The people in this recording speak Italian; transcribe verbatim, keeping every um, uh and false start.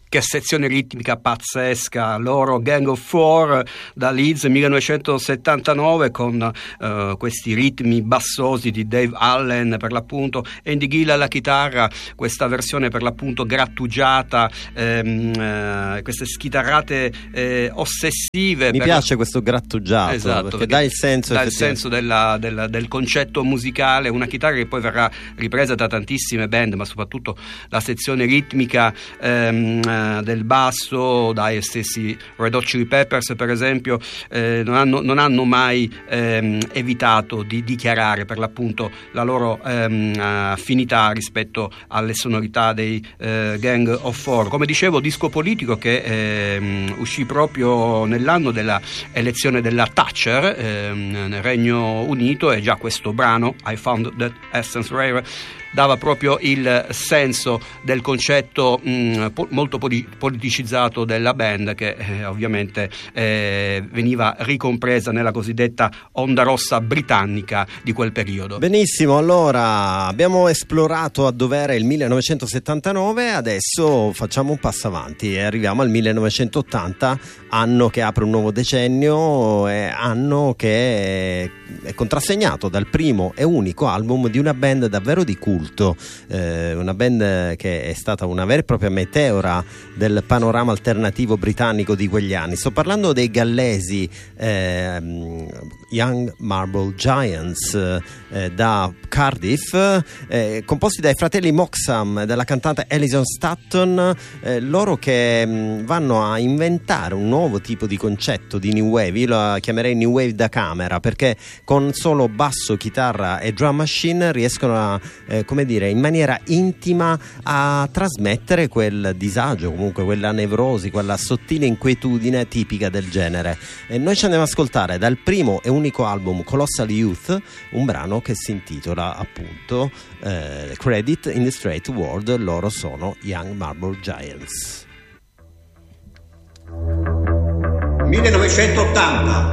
che sezione ritmica pazzesca, loro Gang of Four da Leeds millenovecentosettantanove, con uh, questi ritmi bassosi di Dave Allen per l'appunto, Andy Gill alla chitarra, questa versione per l'appunto grattugiata, ehm, uh, queste schitarrate eh, ossessive. Mi piace la... questo grattugiato, esatto, perché, perché dà il senso, dà il senso della, della, del concetto musicale, una chitarra che poi verrà ripresa da tantissime band, ma soprattutto la sezione ritmica ehm, del basso, dai stessi Red Hot Chili Peppers per esempio, eh, non, hanno, non hanno mai ehm, evitato di dichiarare per l'appunto la loro ehm, affinità rispetto alle sonorità dei eh, Gang of Four. Come dicevo, disco politico che ehm, uscì proprio nell'anno della elezione della Thatcher ehm, nel Regno Unito, e già questo brano I Found That Essence Rare dava proprio il senso del concetto mh, po- molto poli- politicizzato della band, che eh, ovviamente eh, veniva ricompresa nella cosiddetta onda rossa britannica di quel periodo. Benissimo, allora abbiamo esplorato a dovere il millenovecentosettantanove, adesso facciamo un passo avanti e arriviamo al millenovecentottanta, anno che apre un nuovo decennio, e anno che è, è contrassegnato dal primo e unico album di una band davvero di culto. Eh, una band che è stata una vera e propria meteora del panorama alternativo britannico di quegli anni. Sto parlando dei gallesi eh, Young Marble Giants eh, da Cardiff, eh, composti dai fratelli Moxham e dalla cantante Alison Stanton, eh, loro che mh, vanno a inventare un nuovo tipo di concetto di new wave. Io la chiamerei new wave da camera, perché con solo basso, chitarra e drum machine riescono a eh, come dire, in maniera intima a trasmettere quel disagio, comunque quella nevrosi, quella sottile inquietudine tipica del genere. E noi ci andiamo ad ascoltare dal primo e unico album Colossal Youth un brano che si intitola appunto eh, Credit in the Straight World. Loro sono Young Marble Giants. millenovecentottanta